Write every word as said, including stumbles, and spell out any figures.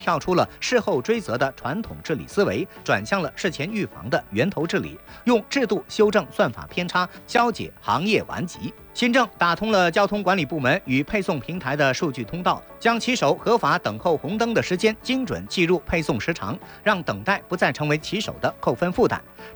跳出了事后追责的传统治理思维，转向了事前预防的源头治理，用制度修正算法偏差，消解行业顽疾。新政打通了交通管理部门与配送平台的数据通道，将骑手合法等候红灯的时间精准计入配送时长，让等待不再成为骑手的扣分负担。